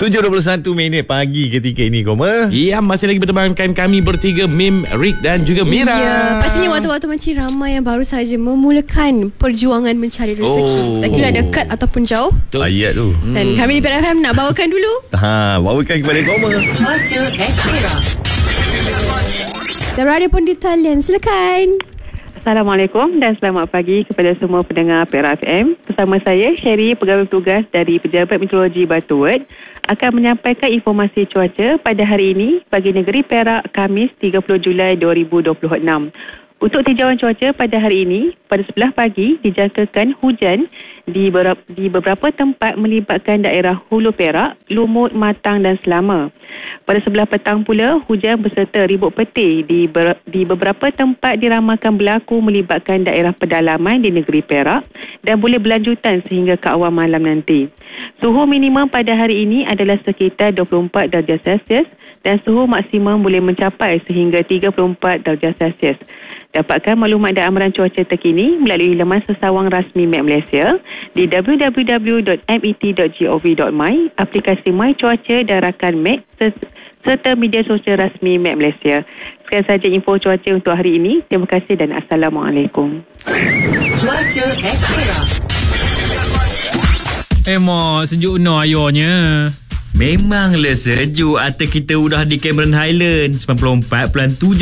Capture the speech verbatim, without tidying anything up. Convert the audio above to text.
tujuh dua puluh satu minit pagi ketika ini, Koma. Ya, masih lagi bertemankan kami bertiga, Mim, Rick dan juga Mira. Ya, pastinya waktu-waktu macam ramai yang baru saja memulakan perjuangan mencari rezeki. Oh. Tak kira dekat ataupun jauh. Betul. Ayat tu. Dan kami di P R F M nak bawakan dulu. Ha, bawakan kepada Koma. Cuaca Ekstera. Dan radio pun di talian. Silakan. Assalamualaikum dan selamat pagi kepada semua pendengar P R F M. Bersama saya, Sherry, pegawai bertugas dari Pejabat Meteorologi Batu Wed, akan menyampaikan informasi cuaca pada hari ini bagi negeri Perak, Khamis tiga puluh Julai dua ribu dua puluh enam. Untuk tinjauan cuaca pada hari ini, pada sebelah pagi dijangkakan hujan di beberapa, di beberapa tempat melibatkan daerah Hulu Perak, Lumut, Matang dan Selama. Pada sebelah petang pula, hujan berserta ribut petir di, ber, di beberapa tempat diramalkan berlaku melibatkan daerah pedalaman di negeri Perak dan boleh berlanjutan sehingga ke awal malam nanti. Suhu minimum pada hari ini adalah sekitar dua puluh empat darjah Celsius dan suhu maksimum boleh mencapai sehingga tiga puluh empat darjah Celsius. Dapatkan maklumat dan amaran cuaca terkini melalui laman sesawang rasmi M E T Malaysia di w w w dot m e t dot gov dot my, aplikasi My Cuaca dan rakan M E T serta media sosial rasmi M E T Malaysia. Sekian sahaja info cuaca untuk hari ini. Terima kasih dan Assalamualaikum. Cuaca Ekstera. Eh, mak, sejuk no ayonya. Memanglah sejuk. Atau kita udah di Cameron Highland sembilan puluh empat perpuluhan tujuh